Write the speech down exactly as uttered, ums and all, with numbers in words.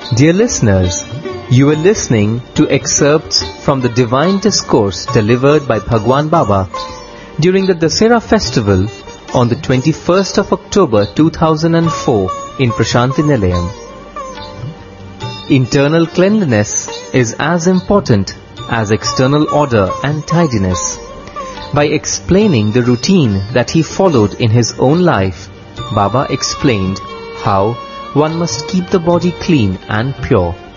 Dear listeners, you are listening to excerpts from the Divine Discourse delivered by Bhagwan Baba during the Dasera festival on the twenty-first of October two thousand four in Prashanti Nilayam. Internal cleanliness is as important as external order and tidiness. By explaining the routine that he followed in his own life, Baba explained how one must keep the body clean and pure.